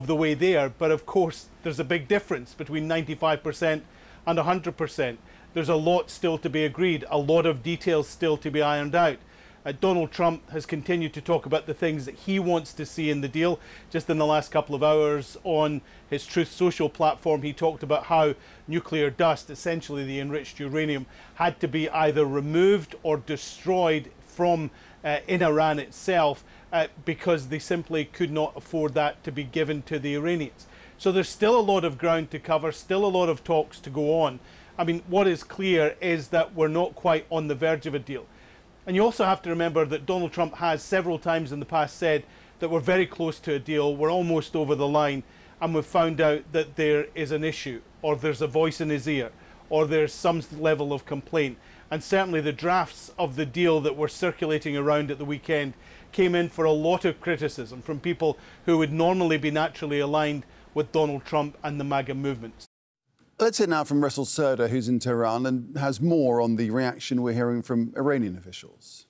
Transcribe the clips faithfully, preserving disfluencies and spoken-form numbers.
the way there, but of course there's a big difference between ninety-five percent and one hundred percent. There's a lot still to be agreed, a lot of details still to be ironed out. Uh, Donald Trump has continued to talk about the things that he wants to see in the deal. Just in the last couple of hours on his Truth Social platform, he talked about how nuclear dust, essentially the enriched uranium, had to be either removed or destroyed from uh, in Iran itself uh, because they simply could not afford that to be given to the Iranians. So there's still a lot of ground to cover, still a lot of talks to go on. I mean, what is clear is that we're not quite on the verge of a deal. And you also have to remember that Donald Trump has several times in the past said that we're very close to a deal, we're almost over the line, and we've found out that there is an issue, or there's a voice in his ear, or there's some level of complaint. And certainly the drafts of the deal that were circulating around at the weekend came in for a lot of criticism from people who would normally be naturally aligned with Donald Trump and the MAGA movement. Let's hear now from Russell Serda, who's in Tehran and has more on the reaction we're hearing from Iranian officials.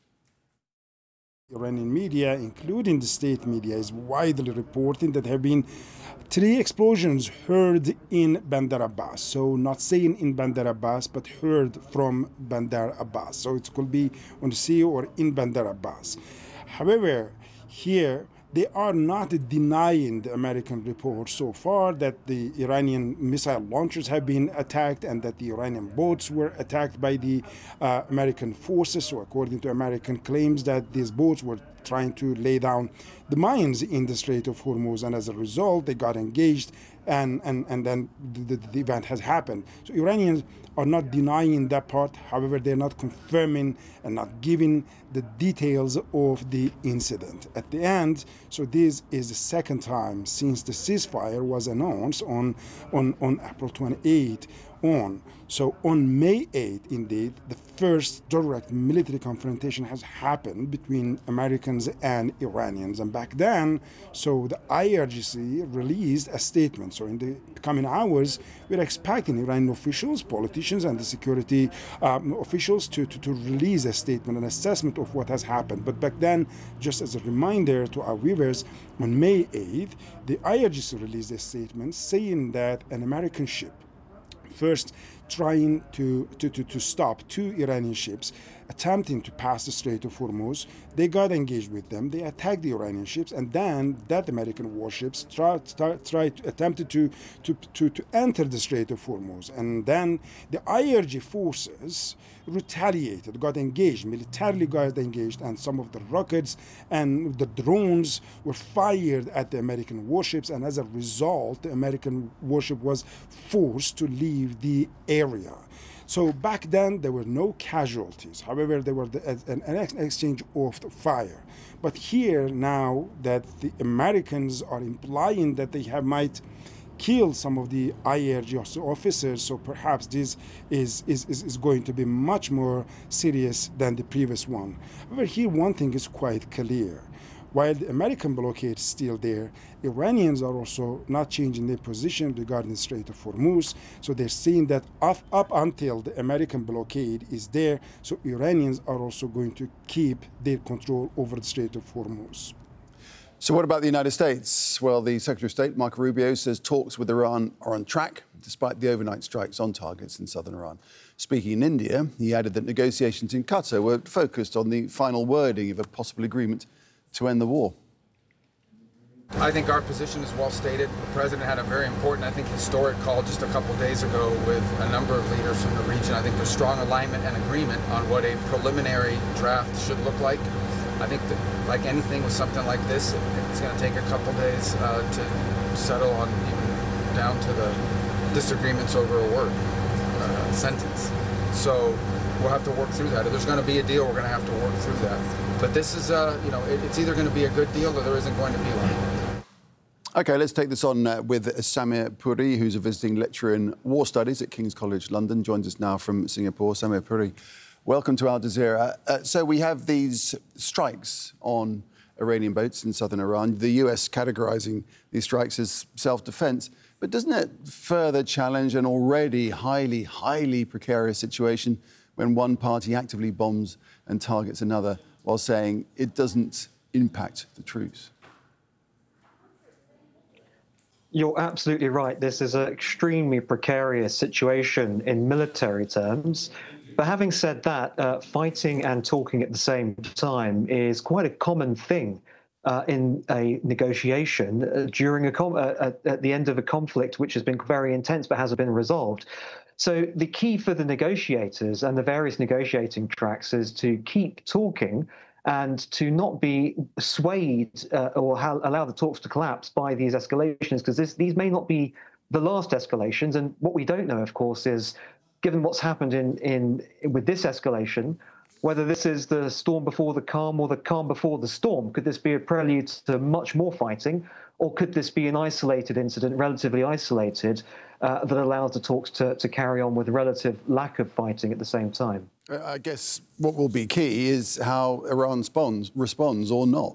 Iranian media, including the state media, is widely reporting that there have been three explosions heard in Bandar Abbas. So not saying in Bandar Abbas, but heard from Bandar Abbas. So it could be on the sea or in Bandar Abbas. However, here, they are not denying the American report so far that the Iranian missile launchers have been attacked and that the Iranian boats were attacked by the uh, American forces. So according to American claims that these boats were trying to lay down the mines in the Strait of Hormuz, and as a result they got engaged, and, and, and then the, the, the event has happened. So Iranians are not denying that part. However, they're not confirming and not giving the details of the incident. At the end, so this is the second time since the ceasefire was announced on, on, on April twenty-eighth on. So on May eighth, indeed, the first direct military confrontation has happened between Americans and Iranians. And back then, so the I R G C released a statement. So in the coming hours, we're expecting Iranian officials, politicians, and the security um, officials to, to, to release a statement, an assessment of what has happened. But back then, just as a reminder to our viewers, on May eighth, the I R G C released a statement saying that an American ship first trying to, to, to, to stop two Iranian ships attempting to pass the Strait of Hormuz. They got engaged with them. They attacked the Iranian ships, and then that American warships tried, tried, tried attempted to, to, to, to enter the Strait of Hormuz. And then the I R G forces retaliated, got engaged, militarily got engaged, and some of the rockets and the drones were fired at the American warships, and as a result, the American warship was forced to leave the area. So back then, there were no casualties. However, there were the, an, an exchange of fire. But here now that the Americans are implying that they have might kill some of the I R G officers, so perhaps this is, is, is going to be much more serious than the previous one. However, here one thing is quite clear. While the American blockade is still there, Iranians are also not changing their position regarding the Strait of Hormuz. So they're saying that up, up until the American blockade is there, so Iranians are also going to keep their control over the Strait of Hormuz. So what about the United States? Well, the Secretary of State, Marco Rubio, says talks with Iran are on track, despite the overnight strikes on targets in southern Iran. Speaking in India, he added that negotiations in Qatar were focused on the final wording of a possible agreement to end the war. I think our position is well stated. The President had a very important, I think, historic call just a couple days ago with a number of leaders from the region. I think there's strong alignment and agreement on what a preliminary draft should look like. I think that, like anything with something like this, it's going to take a couple days uh, to settle on, even down to the disagreements over a word, uh, sentence. So we'll have to work through that. If there's going to be a deal, we're going to have to work through that. But this is, uh, you know, it, it's either going to be a good deal or there isn't going to be one. OK, let's take this on uh, with Samir Puri, who's a visiting lecturer in war studies at King's College London, joins us now from Singapore. Samir Puri, welcome to Al Jazeera. Uh, so we have these strikes on Iranian boats in southern Iran, the U S categorising these strikes as self-defence. But doesn't it further challenge an already highly, highly precarious situation when one party actively bombs and targets another while saying it doesn't impact the troops? You're absolutely right. This is an extremely precarious situation in military terms. But having said that, uh, fighting and talking at the same time is quite a common thing uh, in a negotiation uh, during a com uh, at, at the end of a conflict which has been very intense but hasn't been resolved. So the key for the negotiators and the various negotiating tracks is to keep talking and to not be swayed uh, or allow the talks to collapse by these escalations, because these may not be the last escalations. And what we don't know, of course, is, given what's happened in, in with this escalation, whether this is the storm before the calm or the calm before the storm. Could this be a prelude to much more fighting, or could this be an isolated incident, relatively isolated, uh, that allows the talks to, to carry on with relative lack of fighting at the same time? I guess what will be key is how Iran responds, responds or not.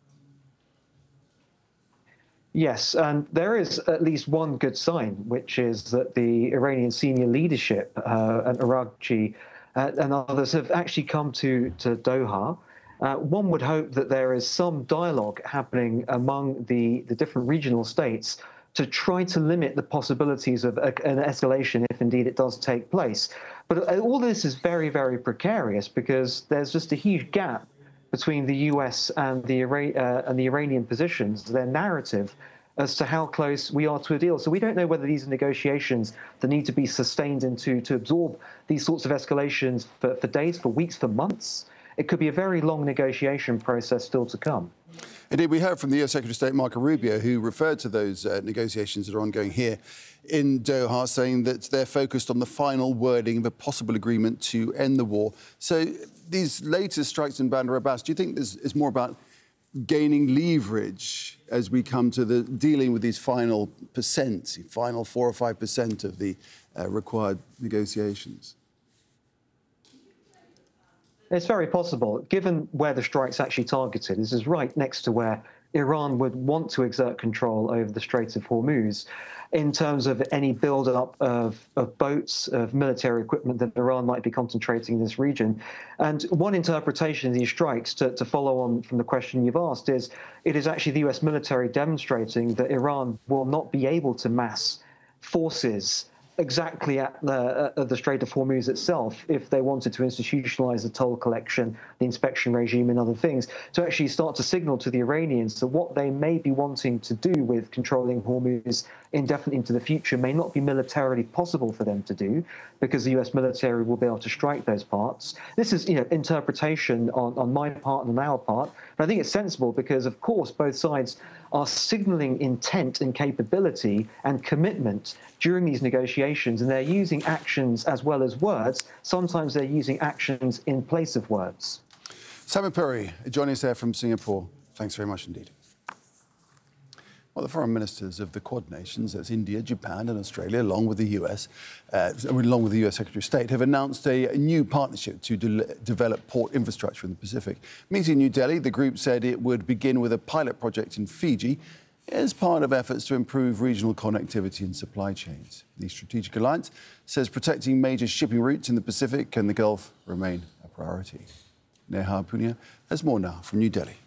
Yes, and there is at least one good sign, which is that the Iranian senior leadership uh, and Araghchi uh, and others have actually come to, to Doha. Uh, one would hope that there is some dialogue happening among the, the different regional states to try to limit the possibilities of a, an escalation if indeed it does take place. But all this is very, very precarious because there's just a huge gap between the U S and the, Ira uh, and the Iranian positions, their narrative as to how close we are to a deal. So we don't know whether these are negotiations that need to be sustained into to absorb these sorts of escalations for, for days, for weeks, for months. It could be a very long negotiation process still to come. Indeed, we heard from the U S Secretary of State Marco Rubio, who referred to those uh, negotiations that are ongoing here in Doha, saying that they're focused on the final wording of a possible agreement to end the war. So these latest strikes in Bandar Abbas, do you think this is more about gaining leverage as we come to the dealing with these final percent, final four or five percent of the uh, required negotiations? It's very possible, given where the strike's actually targeted. This is right next to where Iran would want to exert control over the Strait of Hormuz in terms of any build-up of, of boats, of military equipment that Iran might be concentrating in this region. And one interpretation of these strikes, to, to follow on from the question you've asked, is it is actually the U S military demonstrating that Iran will not be able to mass forces exactly at the, uh, the Strait of Hormuz itself if they wanted to institutionalize the toll collection, the inspection regime and other things, to actually start to signal to the Iranians that what they may be wanting to do with controlling Hormuz indefinitely into the future may not be militarily possible for them to do, because the U S military will be able to strike those parts. This is, you know, interpretation on, on my part and on our part, but I think it's sensible because, of course, both sides are signaling intent and capability and commitment during these negotiations, and they're using actions as well as words. Sometimes they're using actions in place of words. Sameh Puri, joining us there from Singapore. Thanks very much indeed. Well, the foreign ministers of the Quad nations, that's India, Japan and Australia, along with the U S, uh, along with the U S Secretary of State, have announced a, a new partnership to de develop port infrastructure in the Pacific. Meeting in New Delhi, the group said it would begin with a pilot project in Fiji as part of efforts to improve regional connectivity and supply chains. The strategic alliance says protecting major shipping routes in the Pacific and the Gulf remain a priority. Neha Punia has more now from New Delhi.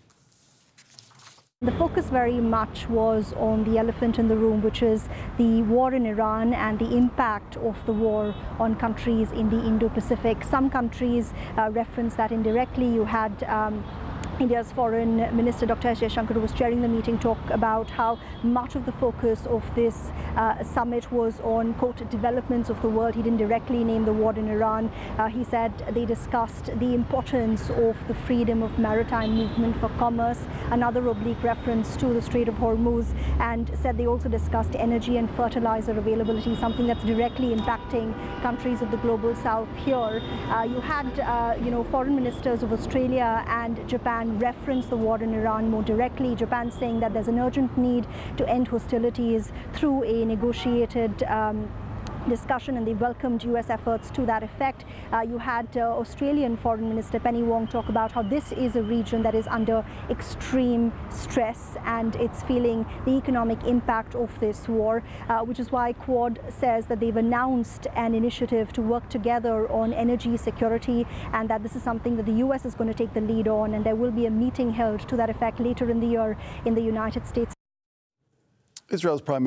The focus very much was on the elephant in the room, which is the war in Iran and the impact of the war on countries in the Indo-Pacific. Some countries uh, reference that indirectly. You had um, India's Foreign Minister Doctor S Jaishankar, who was chairing the meeting, talk about how much of the focus of this uh, summit was on, quote, developments of the world. He didn't directly name the war in Iran. Uh, he said they discussed the importance of the freedom of maritime movement for commerce, another oblique reference to the Strait of Hormuz, and said they also discussed energy and fertilizer availability, something that's directly impacting countries of the global south here. Uh, you had, uh, you know, foreign ministers of Australia and Japan reference the war in Iran more directly. Japan saying that there's an urgent need to end hostilities through a negotiated um, discussion, and they welcomed U S efforts to that effect. Uh, you had uh, Australian Foreign Minister Penny Wong talk about how this is a region that is under extreme stress and it's feeling the economic impact of this war, uh, which is why Quad says that they've announced an initiative to work together on energy security, and that this is something that the U S is going to take the lead on, and there will be a meeting held to that effect later in the year in the United States. Israel's Prime